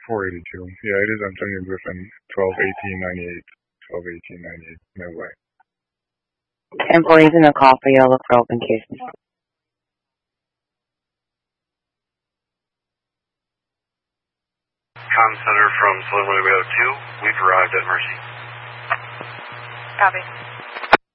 482. Yeah, it is Antonio Griffin, 121898. 121898, Midway. Employees in the call for you. Look for open cases. Comm Center from Celebrity 2. We've arrived at Mercy. Copy.